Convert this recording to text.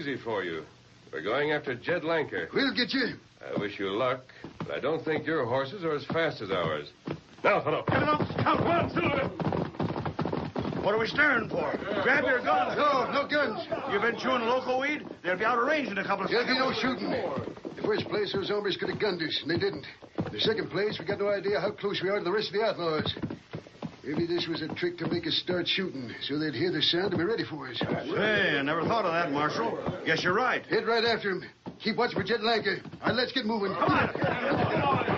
easy for you. We're going after Jed Lanker. We'll get you. I wish you luck, but I don't think your horses are as fast as ours. Now, fellow. Get him up. Come on, Silver. What are we staring for? Grab your guns. No guns. You've been chewing local weed? They'll be out of range in a couple of There'll seconds. be no shooting. In the first place, those hombres could have gunned us, and they didn't. In the second place, we got no idea how close we are to the rest of the outlaws. Maybe this was a trick to make us start shooting, so they'd hear the sound and be ready for us. Hey, I never thought of that, Marshal. Guess you're right. Head right after him. Keep watch for Jed Lanker. All right, let's get moving. Come on.